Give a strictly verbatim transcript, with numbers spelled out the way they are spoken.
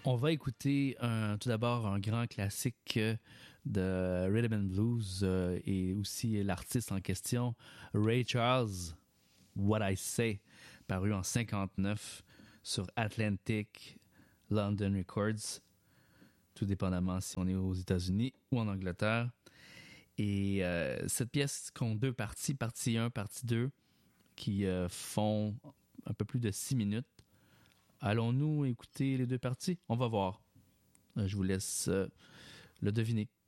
On va écouter un, tout d'abord un grand classique de Rhythm and Blues euh, et aussi l'artiste en question, Ray Charles, What I Say, paru en cinquante-neuf sur Atlantic London Records, tout dépendamment si on est aux États-Unis ou en Angleterre. Et euh, cette pièce compte deux parties, partie un, partie deux, qui euh, font un peu plus de six minutes. Allons-nous écouter les deux parties? On va voir. Euh, je vous laisse euh, le deviner.